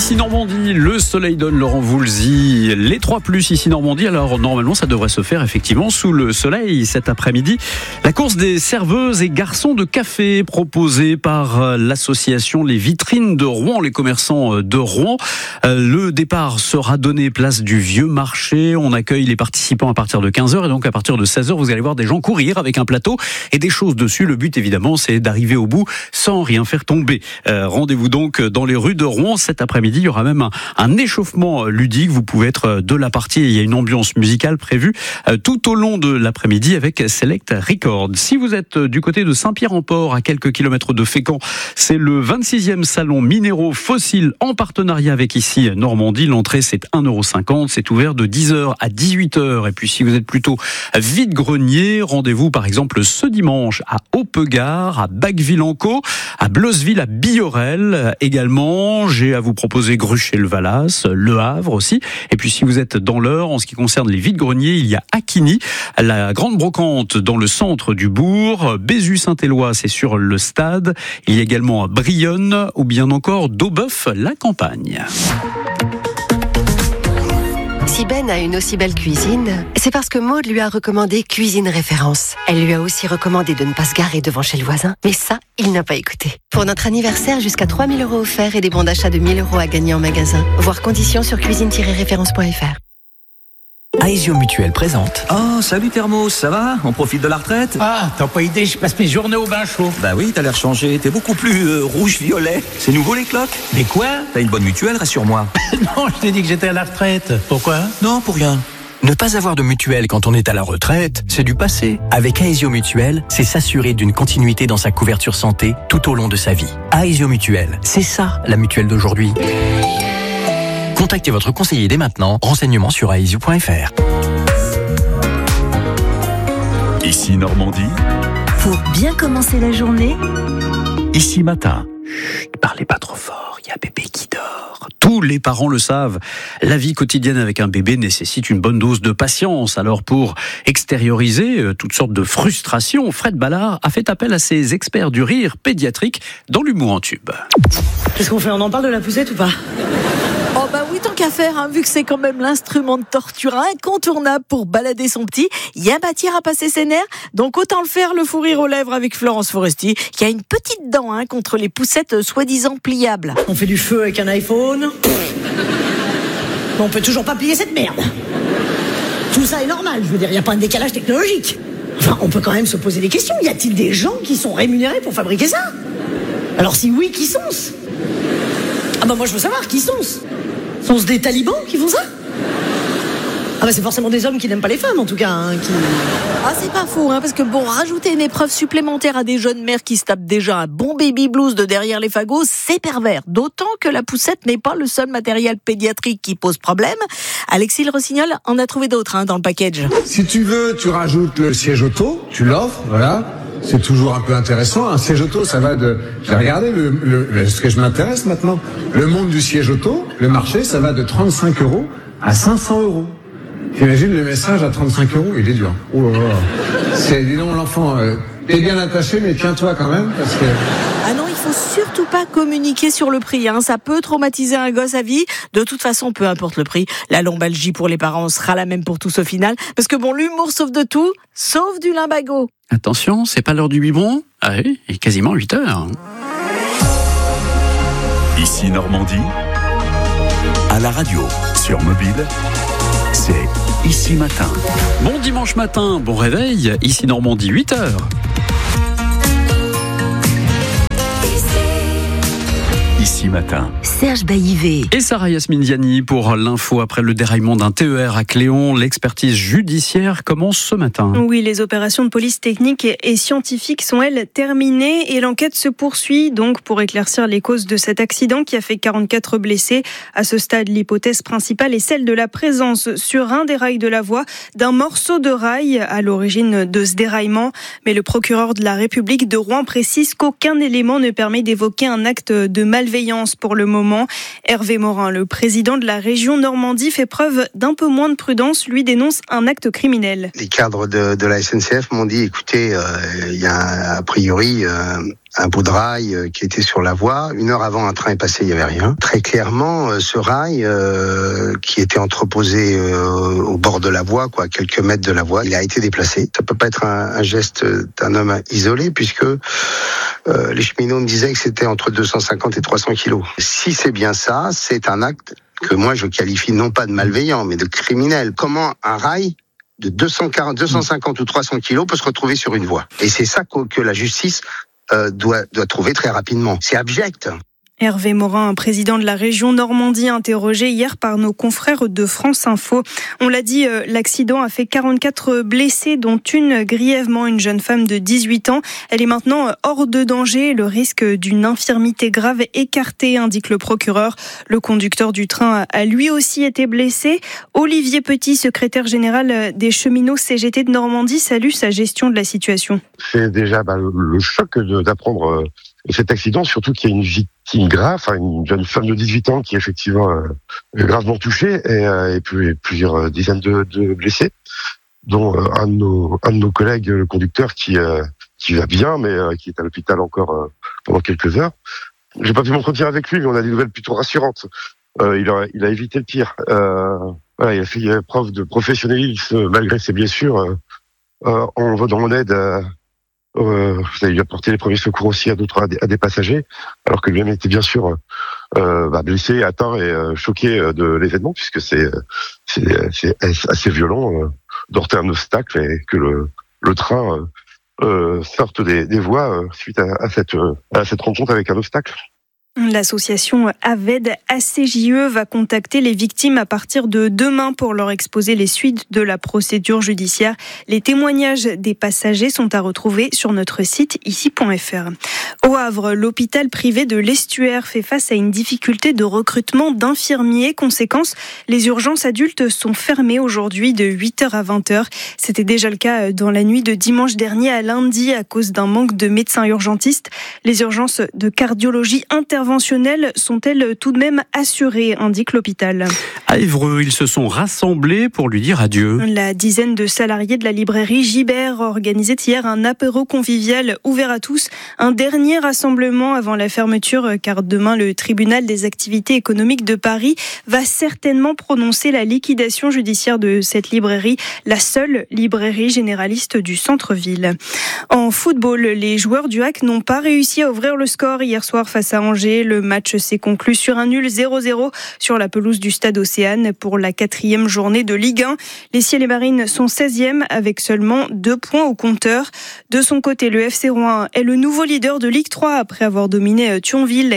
Ici Normandie, le soleil donne, Laurent Voulzy, les 3+, ici Normandie. Alors normalement ça devrait se faire effectivement sous le soleil cet après-midi. La course des serveuses et garçons de café proposée par l'association Les Vitrines de Rouen, les commerçants de Rouen. Le départ sera donné place du Vieux Marché. On accueille les participants à partir de 15h et donc à partir de 16h vous allez voir des gens courir avec un plateau et des choses dessus. Le but évidemment c'est d'arriver au bout sans rien faire tomber. Rendez-vous donc dans les rues de Rouen cet après-midi. Il y aura même un échauffement ludique. Vous pouvez être de la partie. Il y a une ambiance musicale prévue tout au long de l'après-midi avec Select Records. Si vous êtes du côté de Saint-Pierre-en-Port, à quelques kilomètres de Fécamp, c'est le 26e salon Minéraux Fossiles en partenariat avec ici Normandie. L'entrée c'est 1,50 €. C'est ouvert de 10h à 18h. Et puis si vous êtes plutôt vide-grenier, rendez-vous par exemple ce dimanche à Haut-Peugard, à Bacqueville-en-Caux, à Bleuzeville, à Biorel également. J'ai à vous proposer Gruchet-le-Valas, Le Havre aussi. Et puis si vous êtes dans l'Eure, en ce qui concerne les vides-greniers, il y a Aquigny, la Grande Brocante dans le centre du bourg, Bézu-Saint-Éloi, c'est sur le stade. Il y a également Brionne ou bien encore Daubeuf, la campagne. Si Ben a une aussi belle cuisine, c'est parce que Maud lui a recommandé Cuisine Référence. Elle lui a aussi recommandé de ne pas se garer devant chez le voisin. Mais ça, il n'a pas écouté. Pour notre anniversaire, jusqu'à 3 000 € offerts et des bons d'achat de 1 000 € à gagner en magasin. Voir conditions sur cuisine-référence.fr. Aesio Mutuelle présente. Oh, salut Thermos, ça va? On profite de la retraite? Ah, t'as pas idée, je passe mes journées au bain chaud. Bah oui, t'as l'air changé, t'es beaucoup plus rouge-violet. C'est nouveau les cloques? Mais quoi? T'as une bonne mutuelle, rassure-moi. Non, je t'ai dit que j'étais à la retraite. Pourquoi? Non, pour rien. Ne pas avoir de mutuelle quand on est à la retraite, c'est du passé. Avec Aesio Mutuelle, c'est s'assurer d'une continuité dans sa couverture santé tout au long de sa vie. Aesio Mutuelle, c'est ça la mutuelle d'aujourd'hui. Contactez votre conseiller dès maintenant. Renseignements sur aesio.fr. Ici Normandie. Pour bien commencer la journée, Ici Matin. Chut, parlez pas trop fort, il y a bébé qui dort. Tous les parents le savent. La vie quotidienne avec un bébé nécessite une bonne dose de patience. Alors pour extérioriser toutes sortes de frustrations, Fred Ballard a fait appel à ses experts du rire pédiatrique dans l'humour en tube. Qu'est-ce qu'on fait? On en parle de la poussette ou pas? Oh bah oui, tant qu'à faire, vu que c'est quand même l'instrument de torture incontournable pour balader son petit, il y a matière à passer ses nerfs, donc autant le faire, le fou rire aux lèvres avec Florence Foresti, qui a une petite dent contre les poussettes soi-disant pliables. On fait du feu avec un iPhone. On peut toujours pas plier cette merde. Tout ça est normal, je veux dire, il n'y a pas un décalage technologique. Enfin, on peut quand même se poser des questions. Y a-t-il des gens qui sont rémunérés pour fabriquer ça? Alors si oui, qui sont-ce? Ah bah moi je veux savoir, qui sont-ce? Sont-ce des talibans qui font ça? Ah bah c'est forcément des hommes qui n'aiment pas les femmes en tout cas. Ah c'est pas faux, parce que bon, rajouter une épreuve supplémentaire à des jeunes mères qui se tapent déjà un bon baby blues de derrière les fagots, c'est pervers. D'autant que la poussette n'est pas le seul matériel pédiatrique qui pose problème. Alexis Le Rossignol en a trouvé d'autres dans le package. Si tu veux, tu rajoutes le siège auto, tu l'offres, voilà. C'est toujours un peu intéressant. Un siège auto, ça va de... J'ai regardé ce que je m'intéresse maintenant. Le monde du siège auto, le marché, ça va de 35 € à 500 €. T'imagines le message à 35 €, il est dur. Oh là là. Dis donc l'enfant, t'es bien attaché, mais tiens-toi quand même, parce que... Ah non, il faut surtout pas communiquer sur le prix, ça peut traumatiser un gosse à vie. De toute façon, peu importe le prix, la lombalgie pour les parents sera la même pour tous au final, parce que bon, l'humour sauve de tout, sauf du limbago. Attention, c'est pas l'heure du biberon? Ah oui, il est quasiment 8h. Ici Normandie. À la radio, sur mobile, c'est Ici Matin. Bon dimanche matin, bon réveil, ici Normandie, 8h. Ici Matin. Serge Baillivet. Et Sarah Yasmine Diani pour l'info après le déraillement d'un TER à Cléon. L'expertise judiciaire commence ce matin. Oui, les opérations de police technique et scientifique sont, elles, terminées et l'enquête se poursuit donc pour éclaircir les causes de cet accident qui a fait 44 blessés. À ce stade, l'hypothèse principale est celle de la présence sur un des rails de la voie d'un morceau de rail à l'origine de ce déraillement. Mais le procureur de la République de Rouen précise qu'aucun élément ne permet d'évoquer un acte de malveillance pour le moment. Hervé Morin, le président de la région Normandie, fait preuve d'un peu moins de prudence. Lui dénonce un acte criminel. Les cadres de la SNCF m'ont dit, écoutez, il y a a priori un bout de rail qui était sur la voie. 1 heure avant, un train est passé, il n'y avait rien. Très clairement, ce rail qui était entreposé au bord de la voie, à quelques mètres de la voie, il a été déplacé. Ça peut pas être un geste d'un homme isolé, puisque les cheminots me disaient que c'était entre 250 et 300 kilos. Si c'est bien ça, c'est un acte que moi je qualifie non pas de malveillant, mais de criminel. Comment un rail de 250 ou 300 kilos peut se retrouver sur une voie? Et c'est ça que la justice doit trouver très rapidement. C'est abject. Hervé Morin, président de la région Normandie, interrogé hier par nos confrères de France Info. On l'a dit, l'accident a fait 44 blessés, dont une grièvement, une jeune femme de 18 ans. Elle est maintenant hors de danger. Le risque d'une infirmité grave est écarté, indique le procureur. Le conducteur du train a lui aussi été blessé. Olivier Petit, secrétaire général des cheminots CGT de Normandie, salue sa gestion de la situation. C'est déjà le choc d'apprendre cet accident, surtout qu'il y a une victime grave, une jeune femme de 18 ans qui est effectivement gravement touchée et puis plusieurs dizaines de blessés, dont un de nos collègues, le conducteur, qui va bien, mais qui est à l'hôpital encore pendant quelques heures. J'ai pas pu m'entretenir avec lui, mais on a des nouvelles plutôt rassurantes. Il a évité le pire. Il a fait preuve de professionnalisme malgré ses blessures. On va dans mon aide. Vous avez apporté les premiers secours aussi à des passagers, alors que lui-même était bien sûr blessé, atteint et choqué de l'événement, puisque c'est assez violent d'heurter un obstacle et que le train sorte des voies suite à cette rencontre avec un obstacle. L'association AVED ACJE va contacter les victimes à partir de demain pour leur exposer les suites de la procédure judiciaire. Les témoignages des passagers sont à retrouver sur notre site ici.fr. Au Havre, l'hôpital privé de l'Estuaire fait face à une difficulté de recrutement d'infirmiers. Conséquence, les urgences adultes sont fermées aujourd'hui de 8h à 20h. C'était déjà le cas dans la nuit de dimanche dernier à lundi à cause d'un manque de médecins urgentistes. Les urgences de cardiologie interventionnelle sont-elles tout de même assurées, indique l'hôpital. À Évreux, ils se sont rassemblés pour lui dire adieu. La dizaine de salariés de la librairie Gibert organisait hier un apéro convivial ouvert à tous. Un dernier rassemblement avant la fermeture, car demain, le tribunal des activités économiques de Paris va certainement prononcer la liquidation judiciaire de cette librairie, la seule librairie généraliste du centre-ville. En football, les joueurs du HAC n'ont pas réussi à ouvrir le score hier soir face à Angers. Le match s'est conclu sur un nul 0-0 sur la pelouse du stade Océane pour la 4e journée de Ligue 1. Les Ciels et Marines sont 16e avec seulement 2 points au compteur. De son côté, le FC Rouen est le nouveau leader de Ligue 3 après avoir dominé Thionville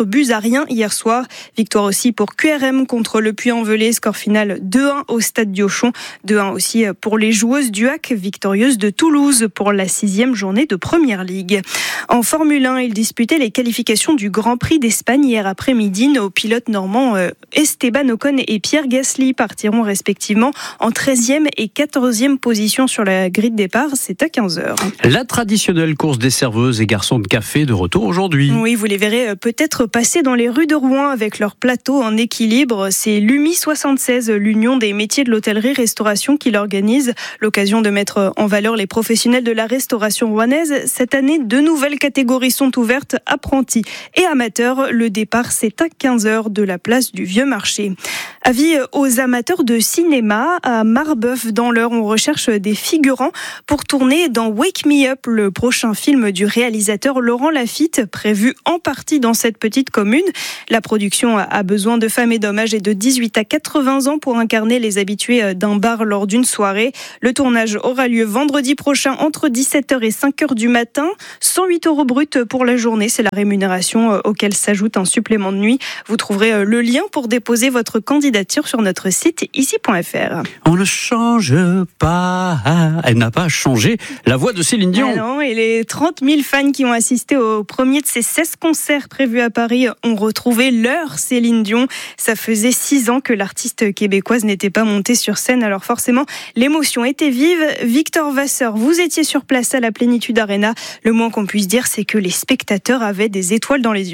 4-0 hier soir. Victoire aussi pour QRM contre le Puy-en-Velay, score final 2-1 au stade Diochon. 2-1 aussi pour les joueuses du HAC, victorieuses de Toulouse pour la 6e journée de Première Ligue. En Formule 1, ils disputaient les qualifications du Grand Prix d'Espagne hier après-midi. Nos pilotes normands Esteban Ocon et Pierre Gasly partiront respectivement en 13e et 14e position sur la grille de départ. C'est à 15h. La traditionnelle course des serveuses et garçons de café de retour aujourd'hui. Oui, vous les verrez peut-être passer dans les rues de Rouen avec leur plateau en équilibre. C'est l'UMI 76, l'Union des métiers de l'hôtellerie-restauration, qui l'organise. L'occasion de mettre en valeur les professionnels de la restauration rouennaise. Cette année, 2 nouvelles catégories sont ouvertes, apprentis et amateurs. Le départ, c'est à 15h de la place du Vieux Marché. Avis aux amateurs de cinéma, à Marbeuf dans l'Eure, on recherche des figurants pour tourner dans Wake Me Up, le prochain film du réalisateur Laurent Lafitte, prévu en partie dans cette petite commune. La production a besoin de femmes et d'hommes âgés de 18 à 80 ans pour incarner les habitués d'un bar lors d'une soirée. Le tournage aura lieu vendredi prochain entre 17h et 5h du matin. 108 € brut pour la journée, c'est la rémunération auquel s'ajoute un supplément de nuit. Vous trouverez le lien pour déposer votre candidature sur notre site ici.fr. On ne change pas. Elle n'a pas changé la voix de Céline Dion. Ah non, et les 30 000 fans qui ont assisté au premier de ces 16 concerts prévus à Paris ont retrouvé leur Céline Dion. Ça faisait 6 ans que l'artiste québécoise n'était pas montée sur scène, alors forcément l'émotion était vive. Victor Vasseur, vous étiez sur place à la Plénitude Arena. Le moins qu'on puisse dire, c'est que les spectateurs avaient des étoiles dans les yeux.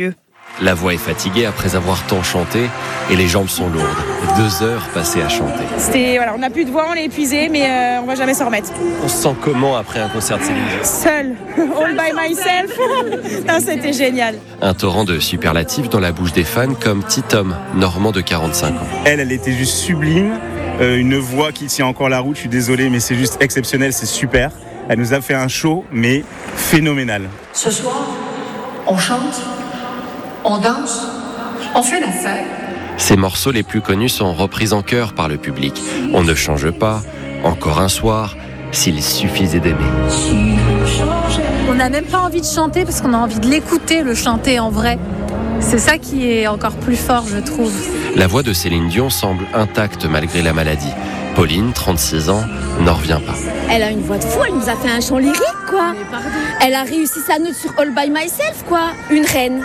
La voix est fatiguée après avoir tant chanté et les jambes sont lourdes. 2 heures passées à chanter. On n'a plus de voix, on est épuisé, mais on va jamais s'en remettre. On se sent comment après un concert de Céline Dion ? Seul, all by myself. Non, c'était génial. Un torrent de superlatifs dans la bouche des fans comme Titom, normand de 45 ans. Elle était juste sublime. Une voix qui tient encore la route, je suis désolé, mais c'est juste exceptionnel, c'est super. Elle nous a fait un show, mais phénoménal. Ce soir, on chante, on danse, on fait la fête. Ses morceaux les plus connus sont repris en chœur par le public. On ne change pas, encore un soir, s'il suffisait d'aimer. On n'a même pas envie de chanter parce qu'on a envie de l'écouter, le chanter en vrai. C'est ça qui est encore plus fort, je trouve. La voix de Céline Dion semble intacte malgré la maladie. Pauline, 36 ans, n'en revient pas. Elle a une voix de fou, elle nous a fait un chant lyrique, quoi. Elle a réussi sa note sur All by Myself, quoi. Une reine.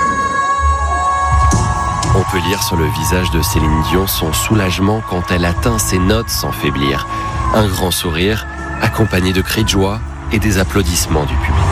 On peut lire sur le visage de Céline Dion son soulagement quand elle atteint ses notes sans faiblir. Un grand sourire, accompagné de cris de joie et des applaudissements du public.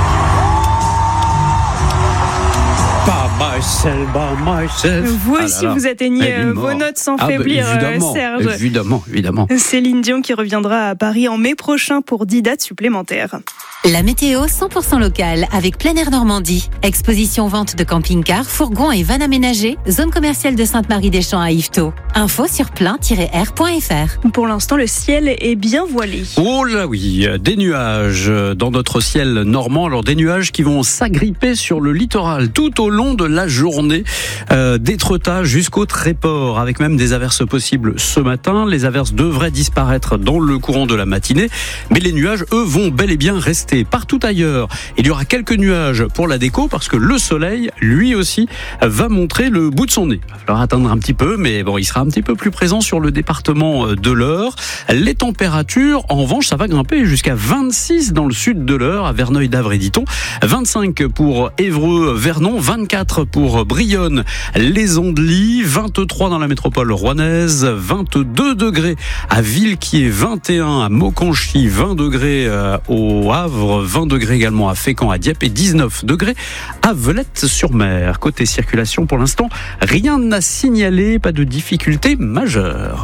Vous aussi, vous atteignez vos notes sans faiblir, Serge. Évidemment. Céline Dion qui reviendra à Paris en mai prochain pour 10 dates supplémentaires. La météo 100% locale avec Plein Air Normandie. Exposition vente de camping-cars, fourgons et vannes aménagées. Zone commerciale de Sainte-Marie-des-Champs à Yvetot. Info sur plein-air.fr. Pour l'instant, le ciel est bien voilé. Oh là oui, des nuages dans notre ciel normand. Alors des nuages qui vont s'agripper sur le littoral tout au long de la journée, d'Étretat jusqu'au Tréport, avec même des averses possibles ce matin. Les averses devraient disparaître dans le courant de la matinée, mais les nuages, eux, vont bel et bien rester. Partout ailleurs, il y aura quelques nuages pour la déco parce que le soleil, lui aussi, va montrer le bout de son nez. Il va falloir attendre un petit peu, mais bon, il sera un petit peu plus présent sur le département de l'Eure. Les températures, en revanche, ça va grimper jusqu'à 26 dans le sud de l'Eure, à Verneuil-d'Avre-et-Diton, 25 pour Évreux-Vernon, 24 pour Brionne, les Ondelis, 23 dans la métropole rouennaise, 22 degrés à Villequier, 21 à Mauconchy, 20 degrés au Havre, 20 degrés également à Fécamp, à Dieppe et 19 degrés à Velette-sur-Mer. Côté circulation, pour l'instant, rien n'a signalé, pas de difficultés majeures.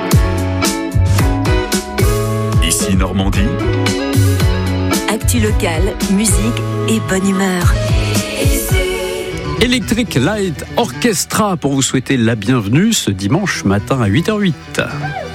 Ici Normandie. Actu locale, musique et bonne humeur. Electric Light Orchestra pour vous souhaiter la bienvenue ce dimanche matin à 8h08.